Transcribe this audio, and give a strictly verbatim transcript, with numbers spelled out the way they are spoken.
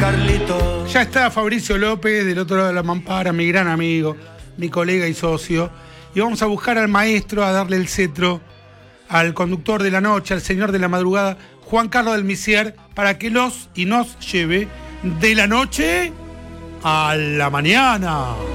Carlitos. Ya está Fabricio López del otro lado de la mampara, mi gran amigo, mi colega y socio. Y vamos a buscar al maestro, a darle el cetro, al conductor de la noche, al señor de la madrugada, Juan Carlos del Misier, para que los y nos lleve de la noche a la mañana.